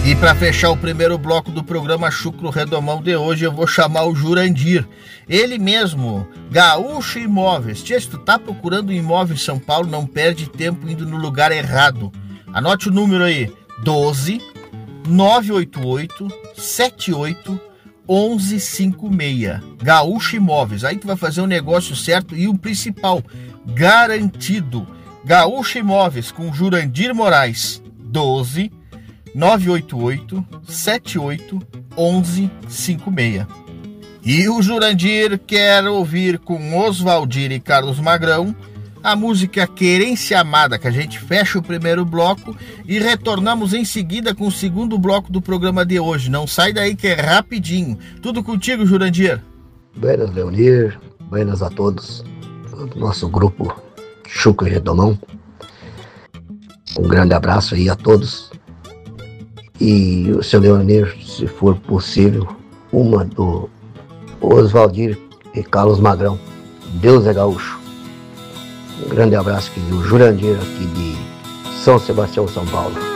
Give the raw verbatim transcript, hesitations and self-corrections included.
E para fechar o primeiro bloco do programa Chucro Redomão de hoje, eu vou chamar o Jurandir. Ele mesmo, Gaúcho Imóveis. Tia, se tu tá procurando um imóvel em São Paulo, não perde tempo indo no lugar errado. Anote o número aí, doze, nove oito oito, sete oito, onze cinquenta e seis. Gaúcho Imóveis. Aí tu vai fazer um negócio certo e o principal, garantido. Gaúcho Imóveis com Jurandir Moraes, doze, nove oito oito, sete oito, onze cinquenta e seis. E o Jurandir quer ouvir com Oswaldir e Carlos Magrão a música Querência Amada, que a gente fecha o primeiro bloco e retornamos em seguida com o segundo bloco do programa de hoje. Não sai daí que é rapidinho. Tudo contigo, Jurandir. Buenas, Leonir. Buenas a todos. Todo nosso grupo Chucro Redomão. Um grande abraço aí a todos. E o seu Leonir, se for possível, uma do Oswaldir e Carlos Magrão. Deus é Gaúcho. Um grande abraço aqui do Jurandir, aqui de São Sebastião, São Paulo.